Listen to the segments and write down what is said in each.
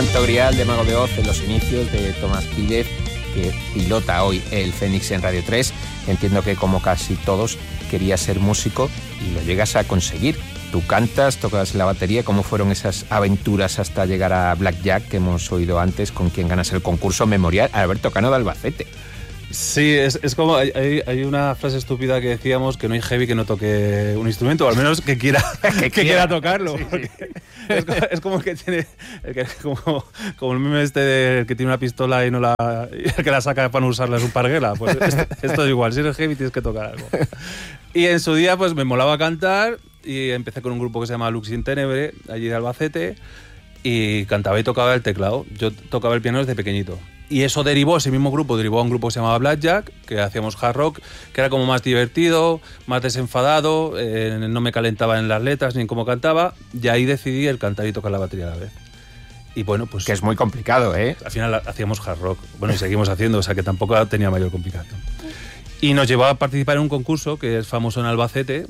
Santo Grial de Mago de Oz en los inicios de Tomás Quílez, que pilota hoy el Fénix en Radio 3. Entiendo que, como casi todos, querías ser músico y lo llegas a conseguir. Tú cantas, tocas la batería. ¿Cómo fueron esas aventuras hasta llegar a Blackjack, que hemos oído antes, con quien ganas el concurso memorial Alberto Cano de Albacete? Sí, es como hay una frase estúpida que decíamos, que no hay heavy que no toque un instrumento, o al menos que quiera tocarlo. Sí, sí. Es como que tiene como el meme este que tiene una pistola y el que la saca para no usarla es un parguela. Pues esto es igual, si eres heavy tienes que tocar algo. Y en su día pues me molaba cantar y empecé con un grupo que se llama Lux in Tenebre, allí de Albacete, y cantaba y tocaba el teclado. Yo tocaba el piano desde pequeñito. Y eso ese mismo grupo derivó a un grupo que se llamaba Blackjack, que hacíamos hard rock, que era como más divertido, más desenfadado, no me calentaba en las letras ni en cómo cantaba, y ahí decidí el cantar y tocar la batería a la vez. Y bueno, pues... Que es muy complicado, ¿eh? Al final hacíamos hard rock, bueno, y seguimos haciendo, o sea que tampoco tenía mayor complicación. Y nos llevó a participar en un concurso que es famoso en Albacete,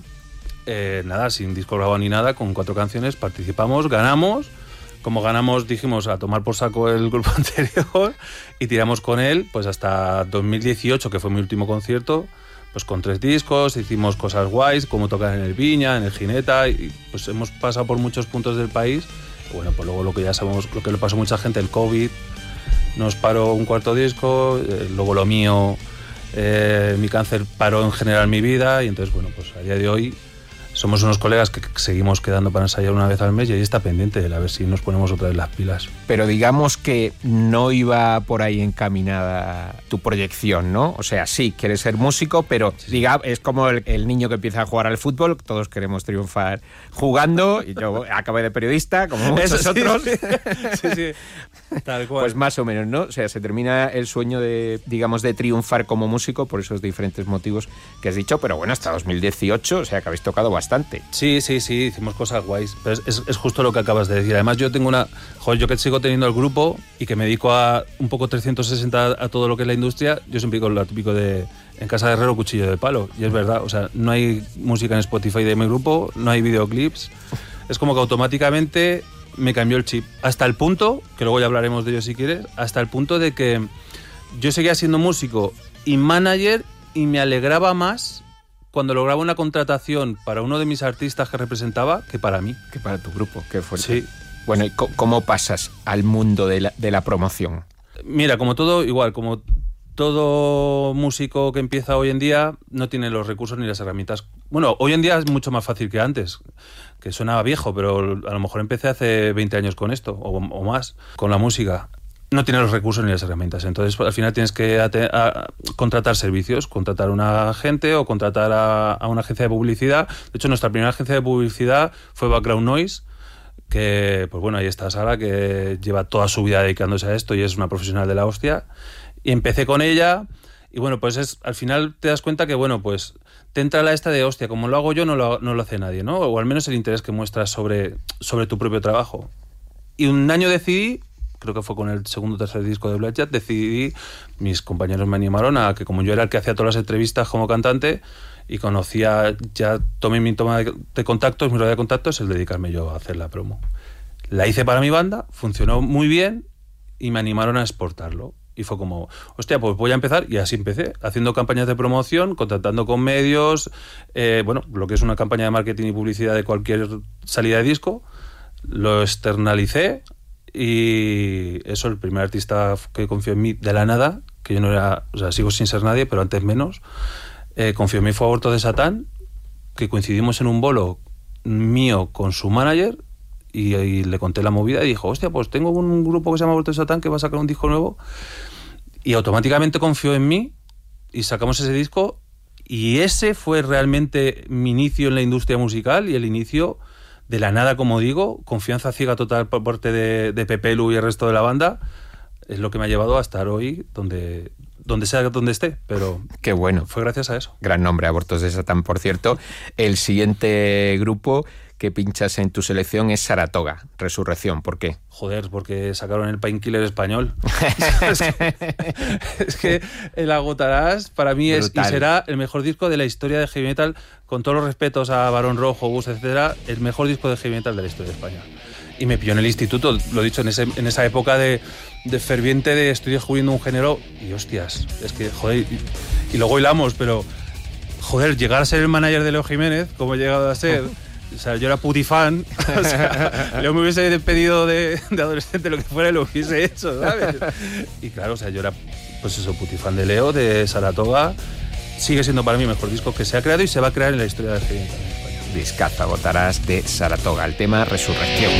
sin disco grabado ni nada, con 4 canciones, participamos, ganamos. Como ganamos, dijimos a tomar por saco el grupo anterior y tiramos con él pues hasta 2018, que fue mi último concierto, pues con 3 discos, hicimos cosas guays, como tocar en el Viña, en el Gineta, y pues hemos pasado por muchos puntos del país. Y bueno, pues luego lo que ya sabemos, lo que le pasó a mucha gente, el COVID, nos paró un 4º disco, luego lo mío, mi cáncer paró en general mi vida, y entonces bueno, pues a día de hoy somos unos colegas que seguimos quedando para ensayar una vez al mes y ahí está pendiente a ver si nos ponemos otra vez las pilas. Pero digamos que no iba por ahí encaminada tu proyección, ¿no? O sea, sí, quieres ser músico, pero sí. Es como el niño que empieza a jugar al fútbol, todos queremos triunfar jugando, y yo acabé de periodista, como muchos otros. Sí, tal cual. Pues más o menos, ¿no? O sea, se termina el sueño de triunfar como músico por esos diferentes motivos que has dicho, pero bueno, hasta 2018, o sea, que habéis tocado bastante. Sí, hicimos cosas guays, pero es justo lo que acabas de decir. Además yo tengo yo que sigo teniendo el grupo y que me dedico a un poco 360 a todo lo que es la industria, yo siempre digo lo típico de en casa de herrero cuchillo de palo, y es verdad, o sea, no hay música en Spotify de mi grupo, no hay videoclips, es como que automáticamente me cambió el chip, hasta el punto, que luego ya hablaremos de ello si quieres, hasta el punto de que yo seguía siendo músico y manager y me alegraba más cuando lograba una contratación para uno de mis artistas que representaba que para mí. Que para tu grupo, qué fuerte. Sí. Bueno, ¿y cómo pasas al mundo de la promoción? Mira, como todo músico que empieza hoy en día, no tiene los recursos ni las herramientas. Bueno, hoy en día es mucho más fácil que antes, que sonaba viejo, pero a lo mejor empecé hace 20 años con esto, o más, con la música. No tiene los recursos ni las herramientas, entonces al final tienes que contratar servicios, contratar a una agente o contratar a una agencia de publicidad. De hecho, nuestra primera agencia de publicidad fue Background Noise, que pues bueno, ahí está Sara, que lleva toda su vida dedicándose a esto y es una profesional de la hostia. Y empecé con ella y bueno, pues al final te das cuenta que bueno, pues te entra la esta de hostia, como lo hago yo no lo hace nadie, ¿no? O al menos el interés que muestras sobre tu propio trabajo. Y un año decidí, creo que fue con el segundo o tercer disco de Blackjack, mis compañeros me animaron a que, como yo era el que hacía todas las entrevistas como cantante y tomé mi toma de contactos, mi rueda de contactos, el dedicarme yo a hacer la promo. La hice para mi banda, funcionó muy bien y me animaron a exportarlo. Y fue como, hostia, pues voy a empezar, y así empecé, haciendo campañas de promoción, contactando con medios, lo que es una campaña de marketing y publicidad de cualquier salida de disco, lo externalicé. Y eso, el primer artista que confió en mí de la nada, que yo no era, o sea, sigo sin ser nadie, pero antes menos, confió en mí fue Aborto de Satán, que coincidimos en un bolo mío con su manager y le conté la movida y dijo, hostia, pues tengo un grupo que se llama Aborto de Satán que va a sacar un disco nuevo, y automáticamente confió en mí y sacamos ese disco, y ese fue realmente mi inicio en la industria musical y el inicio de la nada, como digo, confianza ciega total por parte de Pepe Lu y el resto de la banda, es lo que me ha llevado a estar hoy donde sea donde esté, pero qué bueno, fue gracias a eso. Gran nombre, Abortos de Satán, por cierto. El siguiente grupo que pinchas en tu selección es Saratoga, Resurrección. ¿Por qué? Joder, porque sacaron el Painkiller español. es que el Agotarás para mí es y será el mejor disco de la historia de heavy metal, con todos los respetos a Barón Rojo, Bus, etcétera, el mejor disco de heavy metal de la historia de España. Y me pilló en el instituto, lo dicho, en esa época de ferviente de estoy descubriendo un género y hostias, es que, joder, y luego hilamos, pero, joder, llegar a ser el manager de Leo Jiménez, como he llegado a ser, o sea, yo era putifan, o sea, Leo me hubiese pedido de adolescente lo que fuera y lo hubiese hecho, ¿sabes? Y claro, o sea, yo era, pues eso, putifan de Leo, de Saratoga, sigue siendo para mí el mejor disco que se ha creado y se va a crear en la historia del heavy en España. Discazo, Gotarás de Saratoga, el tema Resurrección.